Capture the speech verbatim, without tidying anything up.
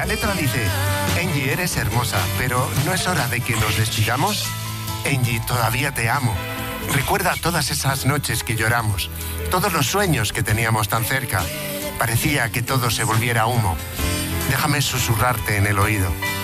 La letra dice: Angie, eres hermosa, pero ¿no es hora de que nos despidamos? Angie, todavía te amo. Recuerda todas esas noches que lloramos, todos los sueños que teníamos tan cerca. Parecía que todo se volviera humo. Déjame susurrarte en el oído.